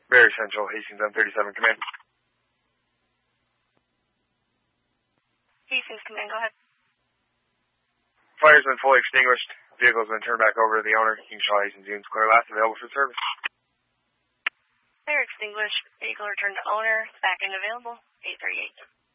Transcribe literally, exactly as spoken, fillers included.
Very Central, Hastings M thirty-seven, command. Hastings, command, go ahead. Fire's been fully extinguished. Vehicle's been turned back over to the owner. You can show Hastings units clear last available for service. Fire extinguished. Vehicle returned to owner. Back end available. eight thirty-eight.